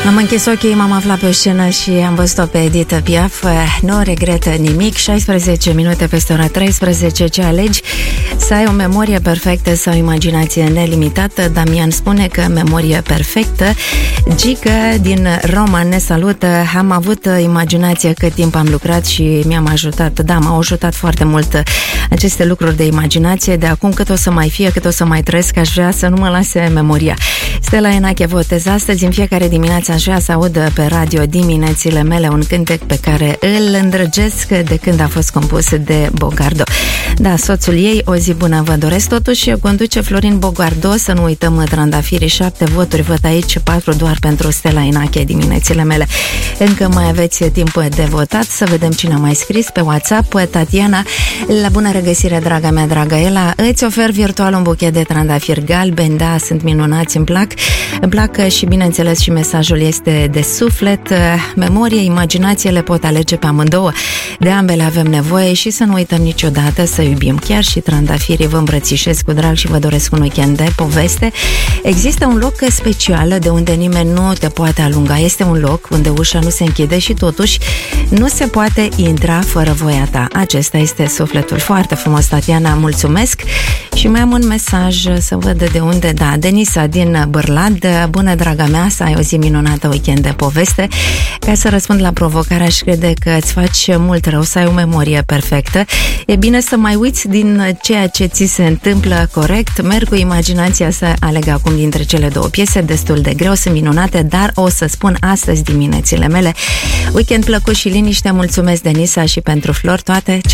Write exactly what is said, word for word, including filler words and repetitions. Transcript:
Am închis ochii, m-am aflat pe scenă și am văzut-o pe Edith Piaf. Nu regretă nimic. șaisprezece minute peste ora treisprezece. Ce alegi? Să ai o memorie perfectă sau imaginație nelimitată? Damian spune că memorie perfectă. Gică din Roma ne salută. Am avut imaginație cât timp am lucrat și mi-am ajutat. Da, m-au ajutat foarte mult aceste lucruri de imaginație. De acum cât o să mai fie, cât o să mai trăiesc, aș vrea să nu mă lase memoria. Stella Enache votez astăzi. În fiecare dimineață aș vrea să aud pe radio diminețile mele un cântec pe care îl îndrăgesc de când a fost compus de Bogardo. Da, soțul ei, o zi bună vă doresc. Totuși conduce Florin Bogardo, să nu uităm trandafirii, șapte voturi, văd aici, patru doar pentru Stella Enache diminețile mele. Încă mai aveți timp de votat, să vedem cine a mai scris pe WhatsApp. Tatiana, la bună regăsire, draga mea, dragă Ela, îți ofer virtual un buchet de trandafiri galbeni, da, sunt minunați, îmi plac. Îmi plac și, bineînțeles, și mesajul este de suflet. Memorie, imaginație le pot alege pe amândouă. De ambele avem nevoie și să nu uităm niciodată să iubim. Chiar și trandafirii vă îmbrățișez cu drag și vă doresc un weekend de poveste. Există un loc special de unde nimeni nu te poate alunga. Este un loc unde ușa nu se închide și totuși nu se poate intra fără voia ta. Acesta este sufletul. Foarte frumos, Tatiana, mulțumesc. Și mai am un mesaj, să văd de unde. Da, Denisa din Bârlad. Bună, draga mea, să ai o zi minunată, weekend de poveste. Ca să răspund la provocare, aș crede că îți faci mult rău să ai o memorie perfectă. E bine să mai uiți din ceea ce ți se întâmplă corect. Merg cu imaginația să aleg acum dintre cele două piese, destul de greu, sunt minunate, dar o să spun astăzi diminețile mele. Weekend plăcut și liniște, mulțumesc, Denisa, și pentru flori toate